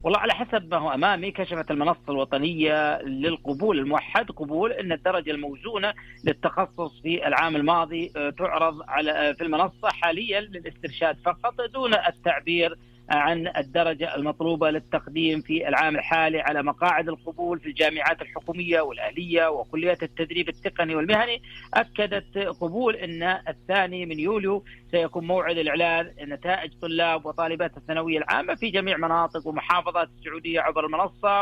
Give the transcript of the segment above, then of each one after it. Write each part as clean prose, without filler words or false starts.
والله على حسب ما هو أمامي، كشفت المنصة الوطنية للقبول الموحد قبول أن الدرجة الموزونة للتخصص في العام الماضي تعرض على في المنصة حاليا للاسترشاد فقط دون التعبير عن الدرجة المطلوبة للتقديم في العام الحالي على مقاعد القبول في الجامعات الحكومية والأهلية وكليات التدريب التقني والمهني. أكدت قبول أن 2 يوليو سيكون موعد الإعلان نتائج طلاب وطالبات الثانوية العامة في جميع مناطق ومحافظات السعودية عبر المنصة،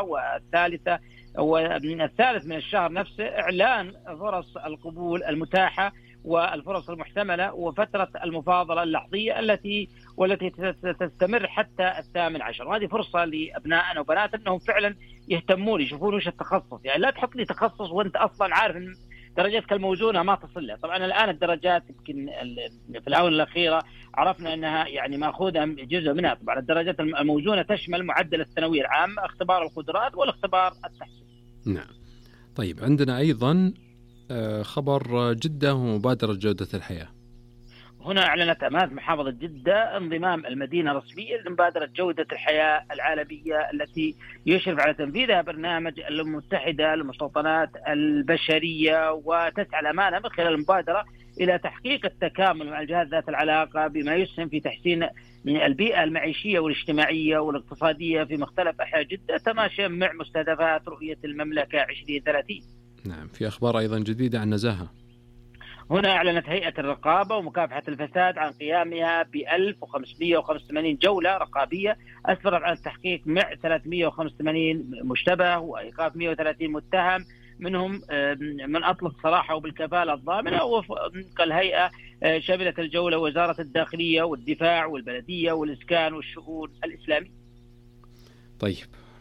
والثالث من الشهر نفسه إعلان فرص القبول المتاحة والفرص المحتملة وفترة المفاضلة اللحظية والتي تستمر حتى 18. وهذه فرصة لأبنائنا وبناتنا أنهم فعلا يهتمون يشوفون وش التخصص. يعني لا تحط لي تخصص وأنت أصلا عارف أن درجاتك الموزونة ما تصل له. طبعا الآن الدرجات يمكن في الآونة الأخيرة عرفنا أنها يعني مأخوذة جزء منها. طبعا الدرجات الموزونة تشمل معدل الثانوية العامة، اختبار القدرات، والاختبار التحصيلي. نعم. طيب عندنا أيضا خبر جدة ومبادرة جودة الحياة. هنا أعلنت أمانة محافظة جدة انضمام المدينة رسميا لمبادرة جودة الحياة العالمية التي يشرف على تنفيذها برنامج الأمم المتحدة للمستوطنات البشرية، وتسعى الأمانة من خلال المبادرة إلى تحقيق التكامل مع الجهات ذات العلاقة بما يسهم في تحسين البيئة المعيشية والاجتماعية والاقتصادية في مختلف أحياء جدة تماشيا مع مستهدفات رؤية المملكة 2030. نعم. في أخبار أيضا جديدة عن نزاهة. هنا أعلنت هيئة الرقابة ومكافحة الفساد عن قيامها ب 1585 جولة رقابية أسفرت عن التحقيق مع 385 مشتبه وإيقاف 130 متهم، منهم من أطلق صراحة وبالكفالة الضامنة. وفق الهيئة شملت الجولة وزارة الداخلية والدفاع والبلدية والإسكان والشؤون الإسلامية. طيب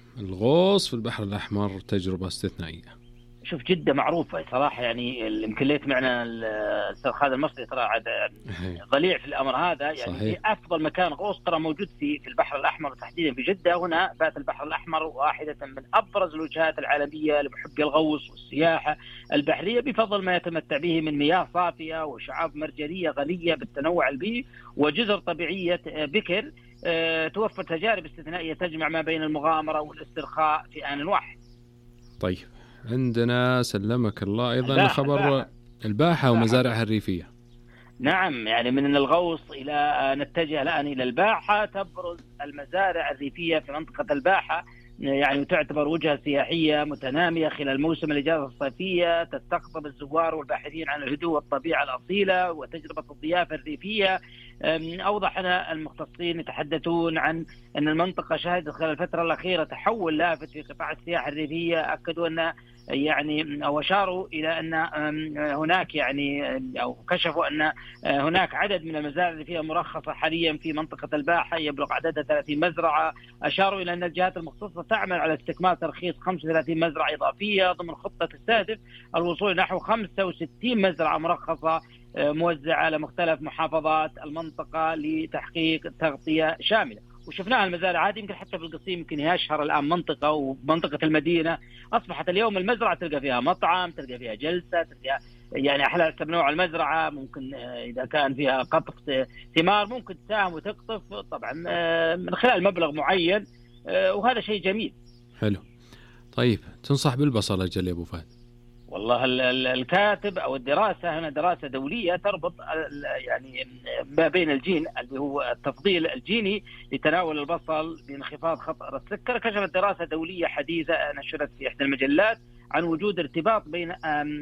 الغوص في البحر الأحمر تجربة استثنائية. شوف جدة معروفة صراحة، يعني يمكن ليت معنا الأستاذ خالد المصري ترى عاد ضليع في الأمر هذا. يعني صحيح. في أفضل مكان غوص ترى موجود في البحر الأحمر وتحديدا في جدة. هنا بات البحر الأحمر واحدة من أبرز الوجهات العالمية لمحبي الغوص والسياحة البحرية بفضل ما يتمتع به من مياه صافية وشعاب مرجانية غنية بالتنوع البيئي وجزر طبيعية بكر توفر تجارب استثنائية تجمع ما بين المغامرة والاسترخاء في آن واحد. طيب عندنا سلمك الله أيضا خبر الباحة ومزارعها الريفية. نعم، يعني من الغوص إلى نتجه الآن إلى الباحة. تبرز المزارع الريفية في منطقة الباحة، يعني تعتبر وجهة سياحية متنامية خلال موسم الإجازة الصيفية، تستقطب الزوار والباحثين عن الهدوء والطبيعة الأصيلة وتجربة الضيافة الريفية. أوضح المختصين يتحدثون عن أن المنطقة شهدت خلال الفترة الأخيرة تحول لافت في قطاع السياحة الريفية. أكدوا أن يعني أو أشاروا إلى أن هناك يعني أو كشفوا أن هناك عدد من المزارع الريفية مرخصة حاليا في منطقة الباحة يبلغ عددها 30 مزرعة. أشاروا إلى أن الجهات المختصة تعمل على استكمال ترخيص 35 مزرعة إضافية ضمن خطة تستهدف الوصول نحو 65 مزرعة مرخصة موزعة على مختلف محافظات المنطقة لتحقيق تغطية شاملة. وشفناها المزارع هذه يمكن حتى في القصيم يمكن هي أشهر الآن منطقة، ومنطقة المدينة أصبحت اليوم المزرعة تلقى فيها مطعم، تلقى فيها جلسة، تلقى يعني أحلى نوع المزرعة. ممكن إذا كان فيها قطف ثمار ممكن تساهم وتقطف طبعا من خلال مبلغ معين، وهذا شيء جميل. حلو. طيب تنصح بالبصل أجل يا أبو فهد؟ والله الكاتب أو الدراسة هنا دراسة دولية تربط يعني ما بين الجين اللي هو التفضيل الجيني لتناول البصل بانخفاض خطر السكر. كشفت دراسة دولية حديثة نشرت في إحدى المجلات عن وجود ارتباط بين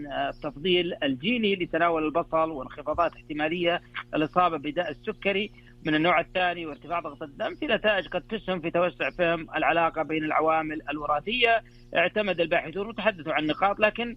التفضيل الجيني لتناول البصل وانخفاضات احتمالية الإصابة بداء السكري من النوع الثاني وارتفاع ضغط الدم في نتائج قد تسهم في توسع فهم العلاقة بين العوامل الوراثية. اعتمد الباحثون وتحدثوا عن نقاط، لكن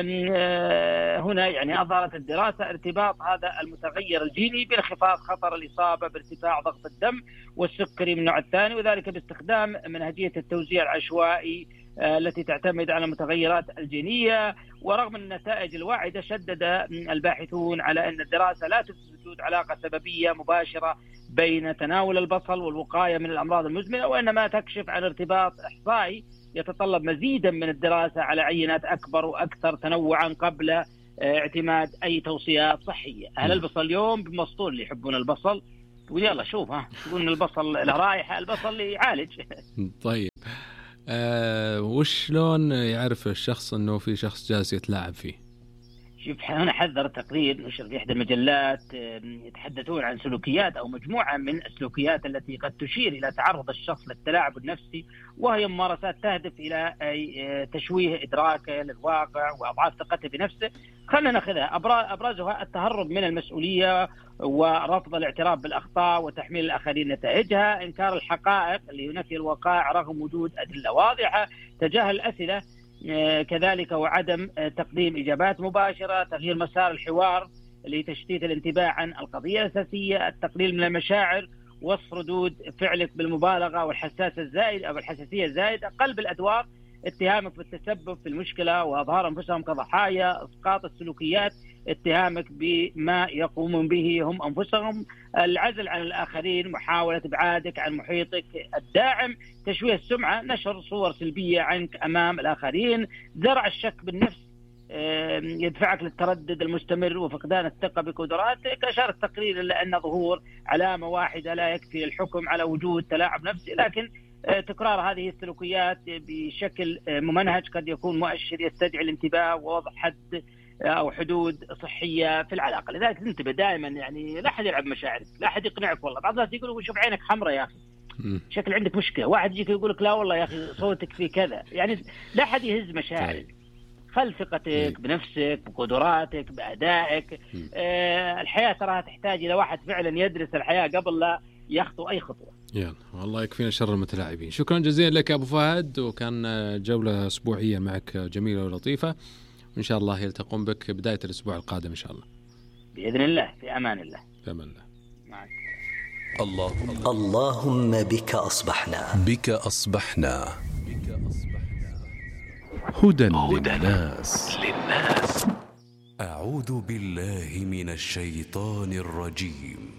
هنا يعني أظهرت الدراسة ارتباط هذا المتغير الجيني بانخفاض خطر الإصابة بارتفاع ضغط الدم والسكري من النوع الثاني، وذلك باستخدام منهجية التوزيع العشوائي التي تعتمد على المتغيرات الجينية. ورغم النتائج الواعدة شدد الباحثون على أن الدراسة لا تثبت وجود علاقة سببية مباشرة بين تناول البصل والوقاية من الأمراض المزمنة، وإنما تكشف عن ارتباط إحصائي يتطلب مزيدا من الدراسة على عينات أكبر وأكثر تنوعا قبل اعتماد أي توصيات صحية. أهل البصل اليوم بمسطول اللي يحبون البصل، ويلا شوف يقولون البصل له رائحة، البصل اللي يعالج. طيب وشلون يعرف الشخص أنه في شخص جالس يتلاعب فيه؟ شوف، هنا حذر تقرير نشر في إحدى المجلات يتحدثون عن سلوكيات أو مجموعة من السلوكيات التي قد تشير إلى تعرض الشخص للتلاعب النفسي، وهي ممارسات تهدف إلى تشويه إدراكه للواقع وأضعاف ثقته بنفسه. خلينا نأخذها. أبرزها التهرب من المسؤولية ورفض الاعتراف بالأخطاء وتحميل الآخرين نتائجها، إنكار الحقائق اللي ينفي الواقع رغم وجود أدلة واضحة، تجاهل الأسئلة كذلك وعدم تقديم إجابات مباشرة، تغيير مسار الحوار لتشتيت الانتباه عن القضية الأساسية، التقليل من المشاعر، وصف ردود فعلك بالمبالغة والحساسية الزائدة، قلب الأدوار، اتهامك بالتسبب في المشكلة وإظهار أنفسهم كضحايا، إسقاط السلوكيات، اتهامك بما يقومون به هم أنفسهم، العزل عن الآخرين، محاولة إبعادك عن محيطك الداعم، تشويه السمعة، نشر صور سلبية عنك أمام الآخرين، زرع الشك بالنفس يدفعك للتردد المستمر وفقدان الثقة بقدراتك. أشار التقرير إلى أن ظهور علامة واحدة لا يكفي الحكم على وجود تلاعب نفسي، لكن تكرار هذه السلوكيات بشكل ممنهج قد يكون مؤشر يستدعي الانتباه ووضع حد أو حدود صحية في العلاقة. لذلك انتبه دائما، يعني لا أحد يلعب مشاعرك، لا أحد يقنعك. والله بعض الناس يقولوا شوف عينك حمراء يا أخي، شكل عندك مشكلة. واحد يجيك يقولك لا والله يا أخي صوتك فيه كذا. يعني لا أحد يهز مشاعرك. خل ثقتك بنفسك، بقدراتك، بأدائك. الحياة تراها تحتاج إلى واحد فعلا يدرس الحياة قبل لا يخطو أي خطوة. يلا والله يكفينا شر المتلاعبين. شكرا جزيلا لك أبو فهد، وكان جولة أسبوعية معك جميلة ولطيفة، وإن شاء الله يلتقون بك بداية الأسبوع القادم إن شاء الله. بإذن الله. في أمان الله. في أمان الله. معك. اللهم بك أصبحنا هدى للناس. أعوذ بالله من الشيطان الرجيم.